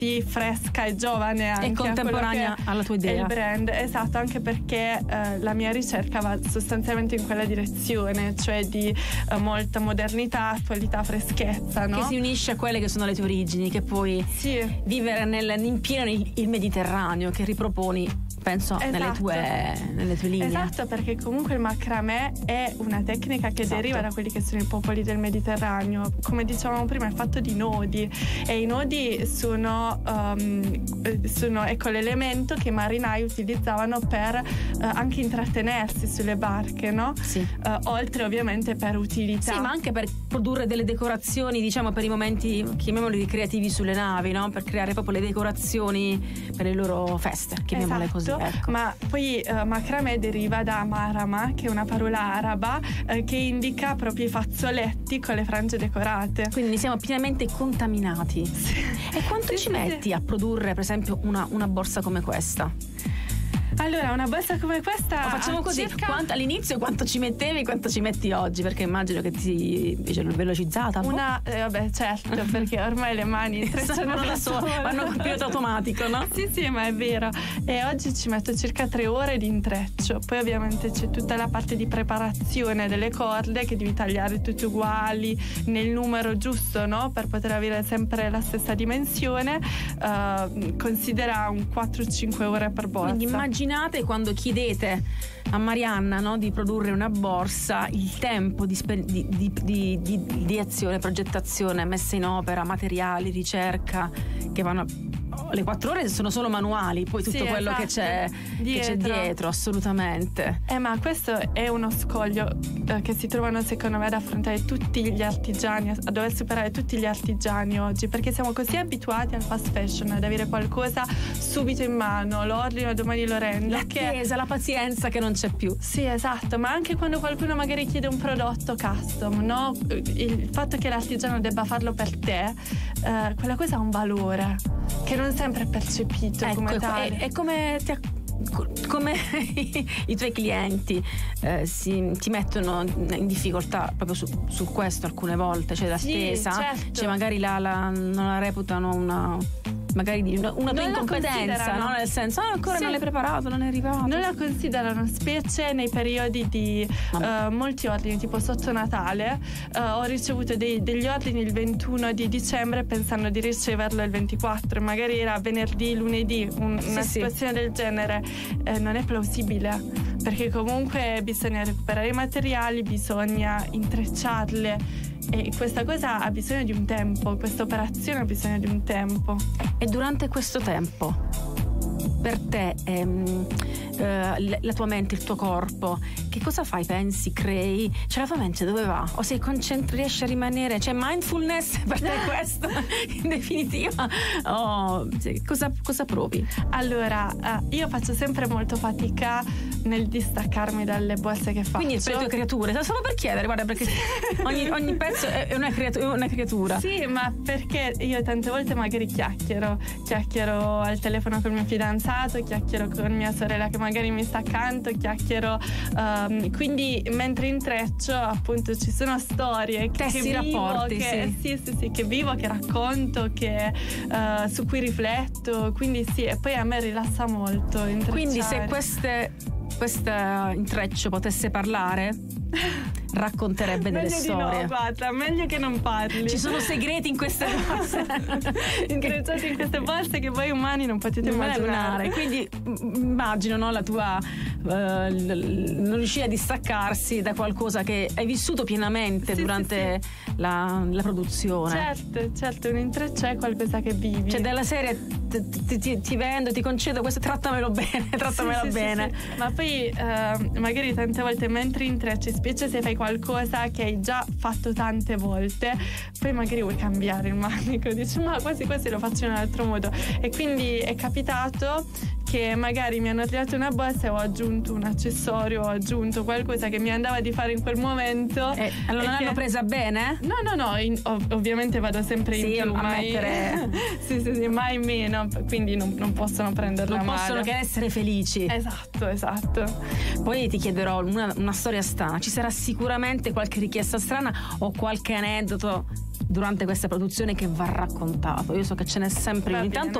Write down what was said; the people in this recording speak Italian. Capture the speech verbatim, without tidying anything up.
resti fresca e giovane anche e contemporanea alla tua idea. Il brand, esatto, anche perché eh, la mia ricerca va sostanzialmente in quella direzione, cioè di eh, molta modernità, attualità, freschezza, no? Che si unisce a quelle che sono le tue origini, che puoi sì. vivere nel, in pieno il, il Mediterraneo, che riproponi, penso, esatto. nelle tue, nelle tue linee. Esatto, perché comunque il macramè è una tecnica che esatto. deriva da quelli che sono i popoli del Mediterraneo. Come dicevamo prima, è fatto di nodi, e i nodi sono, um, sono ecco, l'elemento che i marinai utilizzavano per uh, anche intrattenersi sulle barche, no? Sì. Uh, oltre ovviamente per utilità. Sì, ma anche per produrre delle decorazioni, diciamo, per i momenti, chiamiamoli creativi sulle navi, no? Per creare proprio le decorazioni per le loro feste, chiamiamole esatto. così. Ecco. Ma poi uh, macramè deriva da marama, che è una parola araba uh, che indica proprio i fazzoletti con le frange decorate. Quindi siamo pienamente contaminati. Sì. E quanto sì, ci metti sì. a produrre, per esempio, una, una borsa come questa? Allora, una borsa come questa, o facciamo così, circa... quanto, all'inizio quanto ci mettevi, quanto ci metti oggi? Perché immagino che ti invece l'ho velocizzata. Una, eh, vabbè, certo, perché ormai le mani intrecciano da sole, vanno con pilota automatico, no? Sì, sì, ma è vero. E oggi ci metto circa tre ore di intreccio. Poi ovviamente c'è tutta la parte di preparazione delle corde, che devi tagliare tutte uguali nel numero giusto, no? Per poter avere sempre la stessa dimensione. Uh, considera un quattro cinque ore per borsa. Quindi immaginate quando chiedete a Marianna, no, di produrre una borsa, il tempo di, spe- di, di, di, di, di azione, progettazione, messa in opera, materiali, ricerca, che vanno le quattro ore sono solo manuali, poi tutto sì, quello esatto. che c'è dietro. che c'è dietro, assolutamente. Eh, ma questo è uno scoglio eh, che si trovano secondo me ad affrontare tutti gli artigiani, a dover superare tutti gli artigiani oggi, perché siamo così abituati al fast fashion, ad avere qualcosa subito in mano, lo ordino domani lo rendo. L'attesa, che... la pazienza che non c'è più. Sì, esatto, ma anche quando qualcuno magari chiede un prodotto custom, no? Il fatto che l'artigiano debba farlo per te, eh, quella cosa ha un valore che non sempre è percepito, ecco, come tale. È, è come ti come i tuoi clienti eh, si, ti mettono in difficoltà proprio su, su questo alcune volte, cioè l'attesa, sì, certo. cioè magari la, la, non la reputano una magari di una, una tua incompetenza, no? Nel senso ah, ancora sì. non l'hai preparato, non è arrivato, non la considerano, specie nei periodi di uh, molti ordini, tipo sotto Natale. uh, ho ricevuto dei, degli ordini il ventuno di dicembre pensando di riceverlo il ventiquattro, magari era venerdì, lunedì, un, sì, una sì. situazione del genere. Eh, non è plausibile, perché comunque bisogna recuperare i materiali, bisogna intrecciarle, e questa cosa ha bisogno di un tempo, questa operazione ha bisogno di un tempo. E durante questo tempo, per te, ehm, eh, la tua mente, il tuo corpo, che cosa fai? Pensi, crei? Cioè la tua mente dove va? O sei concentrato, riesci a rimanere? Cioè mindfulness per te è questo in definitiva? Oh, cioè, cosa, cosa provi? Allora, eh, io faccio sempre molto fatica nel distaccarmi dalle borse che faccio. Quindi per le tue creature, solo per chiedere, guarda, perché ogni, ogni pezzo è una, creatura, è una creatura. Sì, ma perché io tante volte magari chiacchiero, chiacchiero al telefono con mio fidanzato, chiacchiero con mia sorella che magari mi sta accanto, chiacchiero, um, quindi mentre intreccio appunto ci sono storie che, Tessi che vivo, rapporti, che, sì. Sì, sì, sì, che vivo, che racconto, che uh, su cui rifletto, quindi sì, e poi a me rilassa molto intrecciare. Quindi se queste questo intreccio potesse parlare, racconterebbe delle meglio storie. Di no, guarda, meglio che non parli. Ci sono segreti in queste borse intrecciati in queste borse che voi umani non potete immaginare. Quindi immagino, no, la tua uh, l- l- non riuscire a distaccarsi da qualcosa che hai vissuto pienamente sì, durante sì, sì. La, la produzione. Certo, certo, un intreccio è qualcosa che vivi. Cioè della serie ti, ti, ti, ti vendo, ti concedo questo, trattamelo bene, trattamelo sì, bene. Sì, sì. Ma poi uh, magari tante volte mentre intrecci, specie se fai qualcosa che hai già fatto tante volte, poi magari vuoi cambiare il manico, dici ma quasi quasi lo faccio in un altro modo, e quindi è capitato che magari mi hanno tirato una borsa e ho aggiunto un accessorio, ho aggiunto qualcosa che mi andava di fare in quel momento. E allora non che... l'hanno presa bene? No, no, no, in, ov- ovviamente vado sempre sì, in più, a mai, mettere... sì, sì, sì, mai meno, quindi non, non possono prenderla non male. Non possono che essere felici. Esatto, esatto. Poi ti chiederò una, una storia strana, ci sarà sicuramente qualche richiesta strana o qualche aneddoto durante questa produzione che va raccontato. Io so che ce n'è sempre Va ogni bene. tanto